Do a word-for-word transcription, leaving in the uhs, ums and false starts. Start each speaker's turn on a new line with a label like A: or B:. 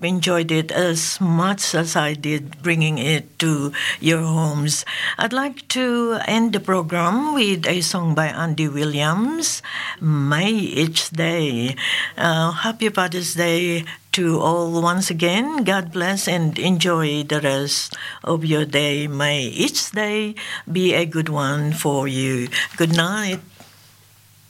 A: enjoyed it as much as I did bringing it to your homes. I'd like to end the program with a song by Andy Williams, May Each Day. Uh, happy Father's Day to all once again. God bless and enjoy the rest of your day. May each day be a good one for you. Good night.